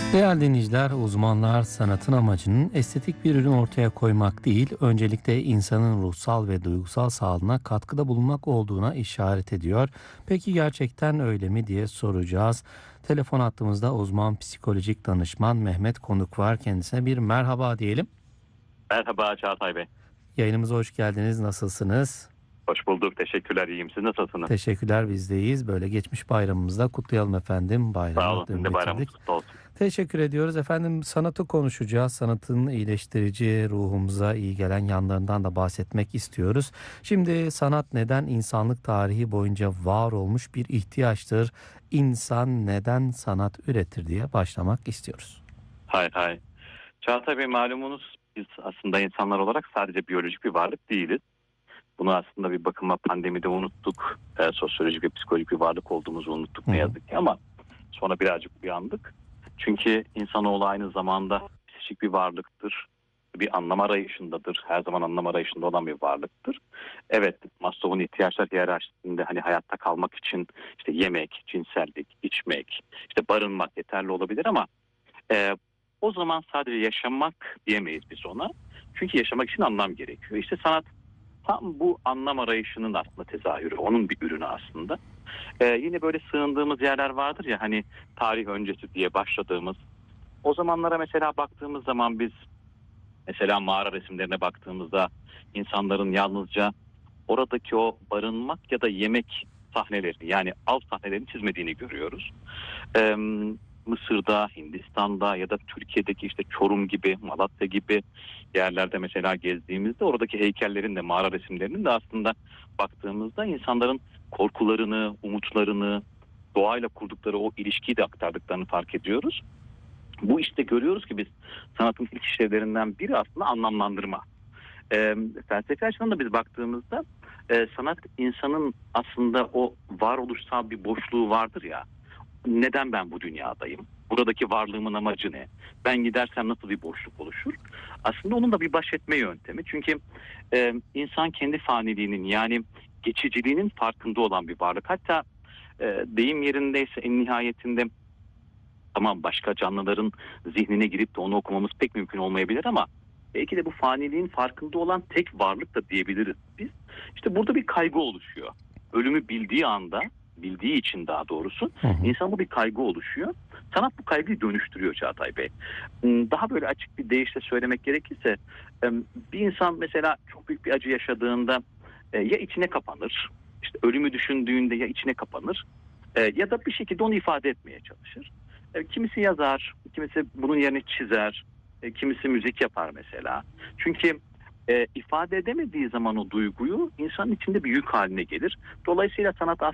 Değerli dinleyiciler, uzmanlar sanatın amacının estetik bir ürün ortaya koymak değil, öncelikle insanın ruhsal ve duygusal sağlığına katkıda bulunmak olduğuna işaret ediyor. Peki gerçekten öyle mi diye soracağız. Telefon hattımızda uzman psikolojik danışman Mehmet Konuk var. Kendisine bir merhaba diyelim. Merhaba Çağatay Bey. Yayınımıza hoş geldiniz. Nasılsınız? Hoş bulduk. Teşekkürler. İyiyim. Siz nasılsınız? Teşekkürler, bizdeyiz. Böyle geçmiş bayramımızda kutlayalım efendim. Sağ Bayramı olun. Sizin dün de bayramınız bitirdik. kutlu olsun. Teşekkür ediyoruz efendim. Sanatı konuşacağız. Sanatın iyileştirici, ruhumuza iyi gelen yanlarından da bahsetmek istiyoruz. Şimdi sanat neden insanlık tarihi boyunca var olmuş bir ihtiyaçtır? İnsan neden sanat üretir diye başlamak istiyoruz. Hay hay. Çağatay Bey, malumunuz biz aslında insanlar olarak sadece biyolojik bir varlık değiliz. Bunu aslında bir bakıma pandemide unuttuk. Sosyolojik ve psikolojik bir varlık olduğumuzu unuttuk Hı ne hı. yazık ki, ama sonra birazcık uyandık. Çünkü insanoğlu aynı zamanda psikik bir varlıktır. Bir anlam arayışındadır. Her zaman anlam arayışında olan bir varlıktır. Evet, Maslow'un ihtiyaçlar hiyerarşisinde hani hayatta kalmak için işte yemek, cinsellik, içmek, işte barınmak yeterli olabilir, ama e, o zaman sadece yaşamak diyemeyiz biz ona. Çünkü yaşamak için anlam gerekiyor. İşte sanat tam bu anlam arayışının aslında tezahürü, onun bir ürünü aslında. Yine böyle sığındığımız yerler vardır ya, hani tarih öncesi diye başladığımız. O zamanlara mesela baktığımız zaman biz mesela mağara resimlerine baktığımızda insanların yalnızca oradaki o barınmak ya da yemek sahneleri, yani av sahnelerini çizmediğini görüyoruz. Ee, Mısır'da, Hindistan'da ya da Türkiye'deki işte Çorum gibi, Malatya gibi yerlerde mesela gezdiğimizde oradaki heykellerin de, mağara resimlerinin de aslında baktığımızda insanların korkularını, umutlarını, doğayla kurdukları o ilişkiyi de aktardıklarını fark ediyoruz. Bu işte görüyoruz ki biz sanatın ilk işlevlerinden biri aslında anlamlandırma. Felsefi açıdan da biz baktığımızda sanat insanın aslında o varoluşsal bir boşluğu vardır ya. Neden ben bu dünyadayım? Buradaki varlığımın amacı ne? Ben gidersem nasıl bir boşluk oluşur? Aslında onun da bir baş etme yöntemi. Çünkü insan kendi faniliğinin, yani geçiciliğinin farkında olan bir varlık. Hatta deyim yerindeyse en nihayetinde, tamam, başka canlıların zihnine girip de onu okumamız pek mümkün olmayabilir, ama belki de bu faniliğin farkında olan tek varlık da diyebiliriz biz. İşte burada bir kaygı oluşuyor. Ölümü bildiği anda, bildiği için daha doğrusu, Hı hı. insan bu bir kaygı oluşuyor. Sanat bu kaygıyı dönüştürüyor Çağatay Bey. Daha böyle açık bir deyişle söylemek gerekirse, bir insan mesela çok büyük bir acı yaşadığında ya içine kapanır, işte ölümü düşündüğünde ya içine kapanır, ya da bir şekilde onu ifade etmeye çalışır. Kimisi yazar, kimisi bunun yerine çizer, kimisi müzik yapar mesela. Çünkü ifade edemediği zaman o duyguyu insanın içinde bir yük haline gelir. Dolayısıyla sanat